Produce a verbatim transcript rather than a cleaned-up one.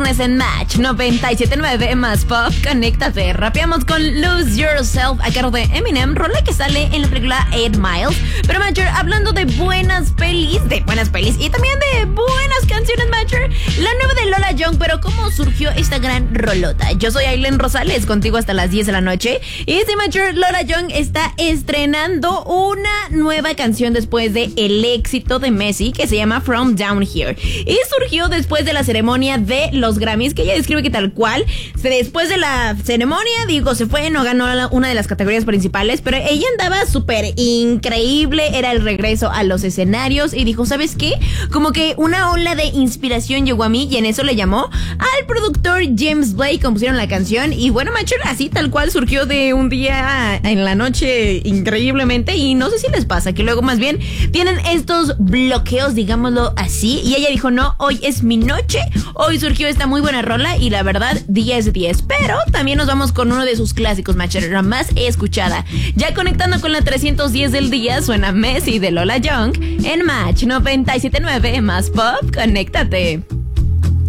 viernes en Match noventa y siete punto nueve más pop. Conéctate. Rapeamos con Lose Yourself a cargo de Eminem, rola que sale en la película Eight Miles. Pero Matcher, hablando de buenas pelis, de buenas pelis y también de buenas canciones, Matcher, la nueva de Lola Young. Pero ¿cómo surgió esta gran rolota? Yo soy Aileen Rosales, contigo hasta las diez de la noche. Y sí, Matcher, Lola Young está estrenando una nueva canción después de el éxito de Messi, que se llama From Down Here. Y surgió después de la ceremonia de los Grammys, que ella describe que tal cual, después de la ceremonia, digo, se fue, no ganó una de las categorías principales, pero ella andaba súper increíble, era el regreso a los escenarios y dijo, ¿sabes qué? Como que una ola de inspiración llegó a mí y en eso le llamó al productor James Blake, compusieron la canción y bueno, macho, así tal cual surgió de un día en la noche increíblemente y no sé si les pasa que luego más bien tienen estos bloqueos, digámoslo así, y ella dijo, no, hoy es mi noche, hoy surgió esta muy buena rola y la verdad, diez de diez, pero también nos vamos con uno de sus clásicos, Matcher, la más escuchada. Ya conectando con la trescientos diez del día, suena Messi de Lola Young en Match noventa y siete punto nueve más pop, conéctate.